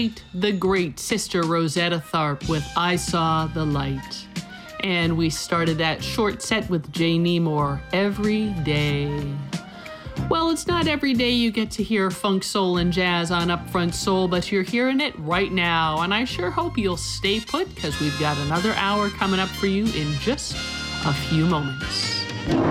late, the great Sister Rosetta Tharpe with I Saw the Light. And we started that short set with Jay Nemore, Every Day. Well, it's not every day you get to hear funk, soul, and jazz on Upfront Soul, but you're hearing it right now. And I sure hope you'll stay put, because we've got another hour coming up for you in just a few moments.